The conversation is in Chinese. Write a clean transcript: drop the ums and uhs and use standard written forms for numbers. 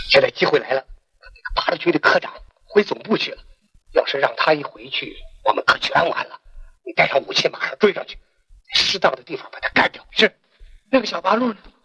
现在机会来了，那个八路军的科长回总部去了。要是让他一回去，我们可全完了。你带上武器，马上追上去，在适当的地方把他干掉。是，那个小八路呢？